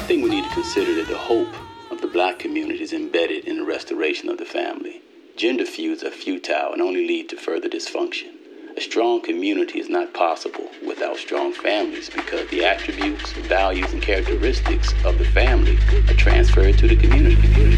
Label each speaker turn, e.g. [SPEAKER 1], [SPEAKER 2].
[SPEAKER 1] think we need to consider that the hope of the black community is embedded in the restoration of the family. Gender feuds are futile and only lead to further dysfunction. A strong community is not possible without strong families because the attributes, values, and characteristics of the family are transferred to the community.